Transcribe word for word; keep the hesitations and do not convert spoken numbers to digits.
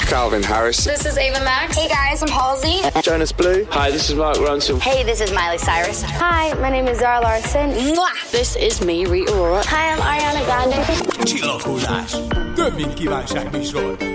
Calvin Harris. This is Ava Max. Hey guys, I'm Halsey. Jonas Blue. Hi, this is Mark Ronson. Hey, this is Miley Cyrus. Hi, my name is Zara Larsson. Mwah! This is me, Rita Ora. Hi, I'm Ariana Grande. Csillakolás. Több, mint kívánság műsor.